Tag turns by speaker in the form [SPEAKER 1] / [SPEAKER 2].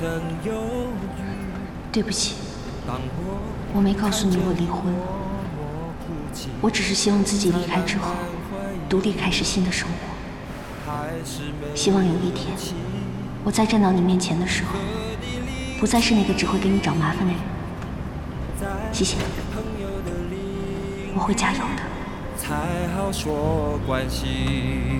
[SPEAKER 1] 对不起，我没告诉你我离婚，我只是希望自己离开之后，独立开始新的生活。希望有一天，我再站到你面前的时候，不再是那个只会给你找麻烦的人。谢谢你，我会加油的。
[SPEAKER 2] 才好说关系。